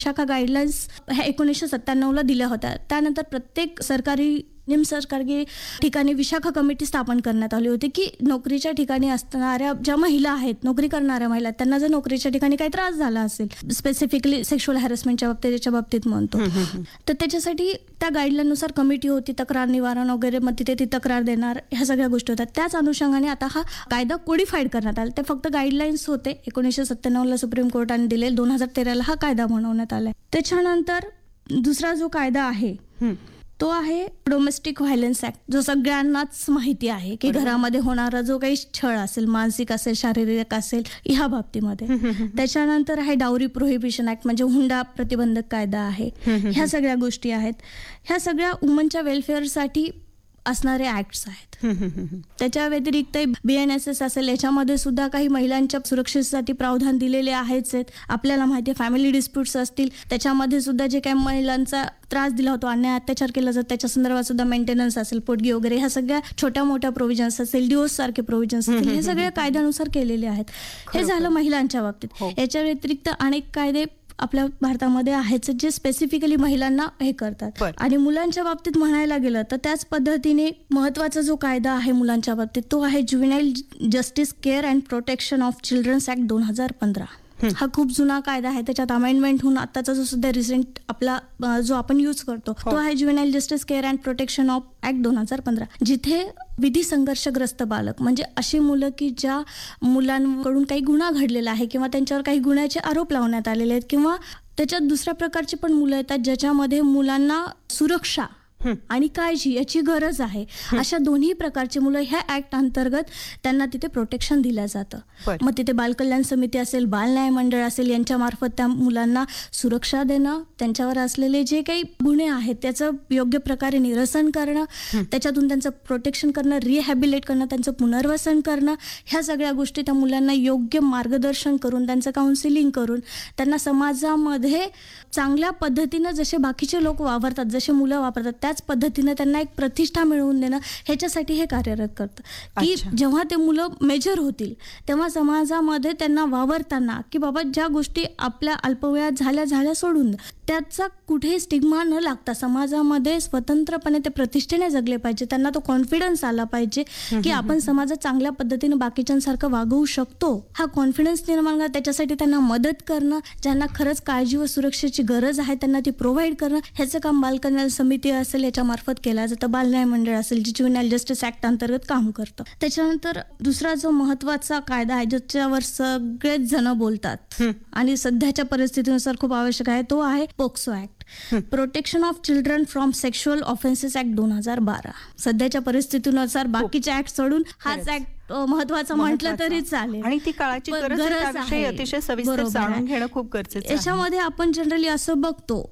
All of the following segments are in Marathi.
शाखा गाईडलाईन्स ह्या 1997ला दिल्या होत्या. त्यानंतर प्रत्येक सरकारी निमसरकारी ठिकाणी विशाखा कमिटी स्थापन करण्यात आली होती की नोकरीच्या ठिकाणी असणाऱ्या ज्या महिला आहेत, नोकरी करणाऱ्या महिला, त्यांना जर नोकरीच्या ठिकाणी काही त्रास झाला असेल, स्पेसिफिकली सेक्शुअल हॅरेसमेंटच्या बाबतीत म्हणतो, तर त्याच्यासाठी त्या गाईडलाईननुसार कमिटी होती, तक्रार निवारण वगैरे, मग तिथे ती तक्रार देणार, ह्या सगळ्या गोष्टी होत्या. त्याच अनुषंगाने आता हा कायदा कोडिफाईड करण्यात आला. ते फक्त गाईडलाईन्स होते. 1997ला सुप्रीम कोर्टाने दिले, 2013ला हा कायदा बनवण्यात आलाय. त्याच्यानंतर दुसरा जो कायदा आहे तो आहे डोमेस्टिक व्हायलन्स ऍक्ट, जो सगळ्यांनाच माहिती आहे की घरामध्ये होणारा जो काही छळ असेल, मानसिक असेल, शारीरिक असेल, ह्या बाबतीमध्ये. त्याच्यानंतर आहे डावरी प्रोहिबिशन ऍक्ट, म्हणजे हुंडा प्रतिबंधक कायदा आहे. ह्या सगळ्या गोष्टी आहेत. ह्या सगळ्या वुमनच्या वेलफेअरसाठी असणारे ऍक्ट्स आहेत. त्याच्या व्यतिरिक्त BNSS असेल, याच्यामध्ये सुद्धा काही महिलांच्या सुरक्षेसाठी प्रावधान दिलेले आहेच आहेत. आपल्याला माहिती आहे फॅमिली डिस्प्यूट्स असतील, त्याच्यामध्ये सुद्धा जे काही महिलांचा त्रास दिला होतो, अन्याय अत्याचार केला जातो, त्याच्या संदर्भात सुद्धा मेंटेनन्स असेल, पोटगी वगैरे, ह्या सगळ्या छोट्या मोठ्या प्रोव्हिजन्स असेल, डिवोर्स सारखे प्रोव्हिजन्स असतील, हे सगळे कायद्यानुसार केलेले आहेत. हे झालं महिलांच्या बाबतीत. याच्या व्यतिरिक्त अनेक कायदे आपल्या भारतामध्ये आहेत जे स्पेसिफिकली महिलांना हे करतात. आणि मुलांच्या बाबतीत म्हणायला गेलं तर त्याच पद्धतीने महत्वाचा जो कायदा आहे मुलांच्या बाबतीत तो आहे ज्युव्हेनाइल justice care and protection of children's act 2015. हा खूप जुना कायदा आहे. त्याच्यात अमेंडमेंट होऊन आताचा जो सुद्धा रिसेंट आपला जो आपण यूज करतो तो आहे ज्युव्हेनाइल justice care and protection of act 2015, जिथे विधी संघर्षग्रस्त बालक, म्हणजे अशी मुलं की ज्या मुलांकडून काही गुन्हा घडलेला आहे किंवा त्यांच्यावर काही गुन्ह्याचे आरोप लावण्यात आलेले आहेत, किंवा त्याच्यात दुसऱ्या प्रकारची पण मुलं येतात ज्याच्यामध्ये मुलांना सुरक्षा आणि काळजी याची गरज आहे, अशा दोन्ही प्रकारची मुलं ह्या ऍक्ट अंतर्गत त्यांना तिथे प्रोटेक्शन दिलं जातं. मग तिथे बालकल्याण समिती असेल, बाल न्याय मंडळ असेल, यांच्या मार्फत त्या मुलांना सुरक्षा देणं, त्यांच्यावर असलेले जे काही गुन्हे आहेत त्याचं योग्य प्रकारे निरसन करणं, त्याच्यातून त्यांचं प्रोटेक्शन करणं, रिहॅबिलिट करणं, त्यांचं पुनर्वसन करणं, ह्या सगळ्या गोष्टी त्या मुलांना योग्य मार्गदर्शन करून, त्यांचं काउन्सिलिंग करून, त्यांना समाजामध्ये चांगल्या पद्धतीनं जसे बाकीचे लोक वावरतात, जसे मुलं वापरतात त्याच पद्धतीनं त्यांना एक प्रतिष्ठा मिळवून देणं, ह्याच्यासाठी हे कार्यरत करतं. की जेव्हा ते मुलं मेजर होतील तेव्हा समाजामध्ये त्यांना वावरताना की बाबा ज्या गोष्टी आपल्या अल्पवयात झाल्या सोडून त्याचा कुठेही स्टिग्मा न लागता समाजामध्ये स्वतंत्रपणे ते प्रतिष्ठेने जगले पाहिजे. त्यांना तो कॉन्फिडन्स आला पाहिजे की आपण समाजात चांगल्या पद्धतीने बाकीच्यांसारखं वागवू शकतो. हा कॉन्फिडन्स निर्माण करणं, त्याच्यासाठी त्यांना मदत करणं, ज्यांना खरंच काळजी व सुरक्षेची गरज आहे त्यांना ती प्रोव्हाइड करणं, ह्याचं काम बालकल्याण समिती असेल याच्या मार्फत केलं जातं. बाल न्याय मंडळ असेल जे ज्युव्हेनाइल जस्टिस ऍक्ट अंतर्गत काम करतं. त्याच्यानंतर दुसरा जो महत्वाचा कायदा आहे ज्याच्यावर सगळेच जण बोलतात आणि सध्याच्या परिस्थितीनुसार खूप आवश्यक आहे, तो आहे POCSO act, protection of children from sexual offences act 2012. सध्याच्या परिस्थितीनुसार बाकीचे ऍक्ट सोडून हाच ऍक्ट महत्वाचा म्हटलं तरी चालेल. आणि ती काळाची गरज आहे, अतिशय सविस्तर जाणून घेणं खूप गरजेचं आहे. याच्यामध्ये आपण जनरली असं बघतो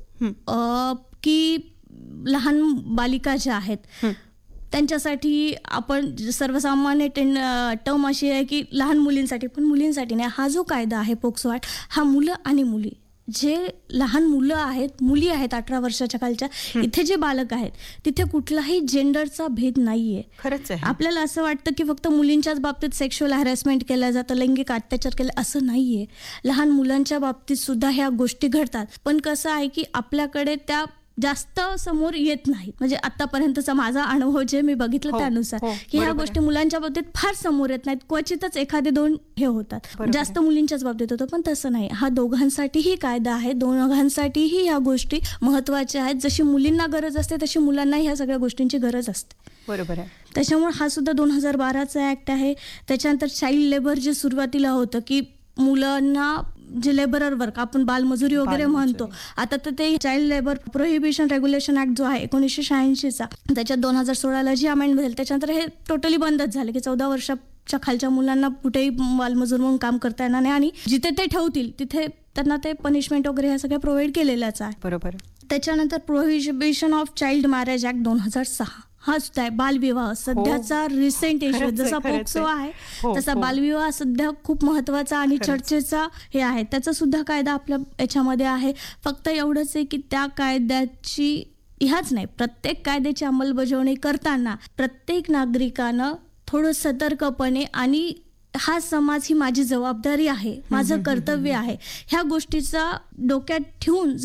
की लहान बालिका ज्या आहेत त्यांच्यासाठी आपण सर्वसामान्य टर्म अशी आहे की लहान मुलींसाठी, पण मुलींसाठी नाही. हा जो कायदा आहे पोक्सो ऍक्ट, हा मुलं आणि मुली, जे लहान मुलं आहेत, मुली आहेत 18 वर्षाच्या खालच्या, इथे जे बालक आहेत तिथे कुठलाही जेंडरचा भेद नाहीये. खरंच आहे. आपल्याला असं वाटतं की फक्त मुलींच्याच बाबतीत सेक्शुअल हॅरेसमेंट केलं जातं, लैंगिक अत्याचार केले, असं नाहीये. लहान मुलांच्या बाबतीत सुद्धा ह्या गोष्टी घडतात. पण कसं आहे की आपल्याकडे त्या जास्त समोर येत नाही. म्हणजे आतापर्यंतचा माझा अनुभव जे मी बघितलं त्यानुसार की ह्या गोष्टी मुलांच्या बाबतीत फार समोर येत नाहीत, क्वचितच एखादे दोन हे होतात, जास्त मुलींच्याच बाबतीत होतं. पण तसं नाही, हा दोघांसाठीही कायदा आहे, दोघांसाठीही ह्या गोष्टी महत्वाच्या आहेत. जशी मुलींना गरज असते तशी मुलांनाही ह्या सगळ्या गोष्टींची गरज असते. बरोबर आहे. त्याच्यामुळे हा सुद्धा 2012चा ऍक्ट आहे. त्याच्यानंतर चाइल्ड लेबर जे सुरुवातीला होतं की मुलांना जे लेबरर वर्क, आपण बालमजुरी वगैरे म्हणतो, आता तर ते child labour prohibition regulation act जो आहे 1986चा, त्याच्यात 2016ला जी अमेंडमेंट झाली त्याच्यानंतर हे टोटली बंदच झाले की 14 वर्षाच्या खालच्या मुलांना कुठेही बालमजूर म्हणून काम करता येणार नाही, आणि जिथे ते ठेवतील तिथे त्यांना ते पनिशमेंट वगैरे ह्या सगळ्या प्रोव्हाइड केलेल्याच आहे. बरोबर. त्याच्यानंतर prohibition of child marriage act 2006, हा सुद्धा आहे बालविवाह, सध्याचा रिसेंट इश्यू. जसा पोक्सो आहे तसा बालविवाह सध्या खूप महत्वाचा आणि चर्चेचा हे आहे. त्याचा सुद्धा कायदा आपल्या याच्यामध्ये आहे. फक्त एवढंच आहे की त्या कायद्याची ह्याच नाही, प्रत्येक कायद्याची अंमलबजावणी करताना प्रत्येक नागरिकानं थोडं सतर्कपणे आणि हा समाज ही माझी जबाबदारी आहे, माझं कर्तव्य आहे, ह्या गोष्टीचा डोक्यात ठेवून